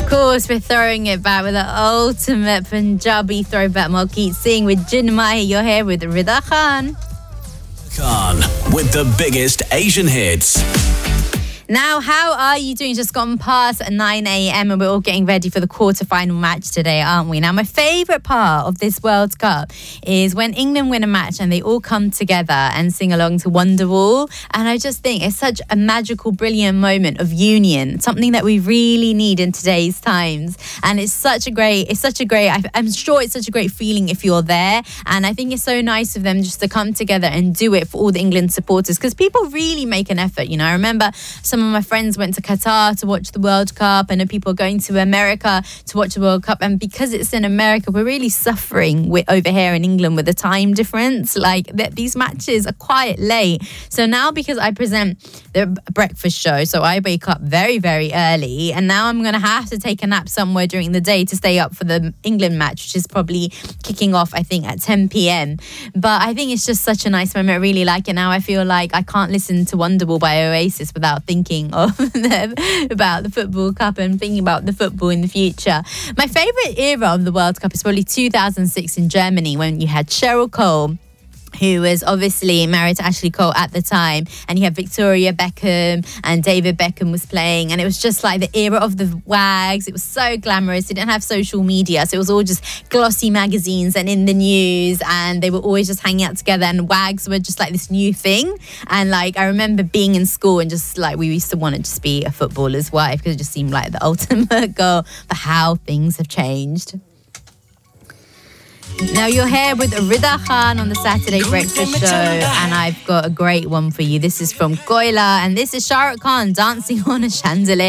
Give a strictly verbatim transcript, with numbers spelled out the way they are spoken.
course, we're throwing it back with the ultimate Punjabi throwback Malkeet Singh with Jinmai. You're here with Rida Khan. Khan with the biggest Asian hits. Now, how are you doing? Just gone past nine a.m. and we're all getting ready for the quarter-final match today, aren't we? Now, my favourite part of this World Cup is when England win a match and they all come together and sing along to Wonderwall. And I just think it's such a magical, brilliant moment of union, something that we really need in today's times. And it's such a great, it's such a great, I'm sure it's such a great feeling if you're there. And I think it's so nice of them just to come together and do it for all the England supporters, because people really make an effort. You know, I remember some Some of my friends went to Qatar to watch the World Cup, and people are going to America to watch the World Cup. And because it's in America, we're really suffering with, over here in England with the time difference. Like, th- these matches are quite late. So now, because I present the breakfast show, so I wake up very, very early, and now I'm going to have to take a nap somewhere during the day to stay up for the England match, which is probably kicking off, I think, at ten p.m. But I think it's just such a nice moment. I really like it. Now I feel like I can't listen to Wonderwall by Oasis without thinking of them, about the Football Cup and thinking about the football in the future. My favourite era of the World Cup is probably two thousand six in Germany, when you had Cheryl Cole, who was obviously married to Ashley Cole at the time, and you had Victoria Beckham and David Beckham was playing, and it was just like the era of the wags. It was so glamorous. It didn't have social media, so it was all just glossy magazines and in the news, and they were always just hanging out together, and wags were just like this new thing. And like, I remember being in school and just like, we used to want to just be a footballer's wife, because it just seemed like the ultimate goal. But how things have changed. Now you're here with Rida Khan on the Saturday Breakfast Show, and I've got a great one for you. This is from Koila, and this is Shah Rukh Khan dancing on a chandelier.